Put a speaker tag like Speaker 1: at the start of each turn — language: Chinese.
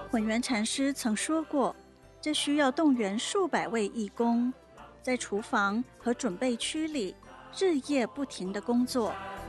Speaker 1: 混元禅师曾说过，这需要动员数百位义工，在厨房和准备区里日夜不停地工作，